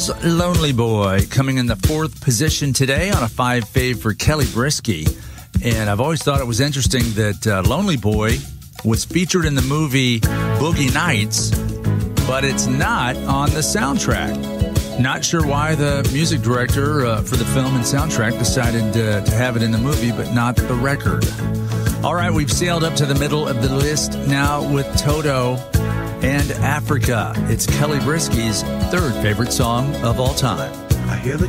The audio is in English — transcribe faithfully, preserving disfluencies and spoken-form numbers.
That's Lonely Boy, coming in the fourth position today on a five fave for Kelly Brisky. And I've always thought it was interesting that uh, Lonely Boy was featured in the movie Boogie Nights, but it's not on the soundtrack. Not sure why the music director uh, for the film and soundtrack decided uh, to have it in the movie, but not the record. All right, we've sailed up to the middle of the list now with Toto and Africa. It's Kelly Brisky's third favorite song of all time. I hear the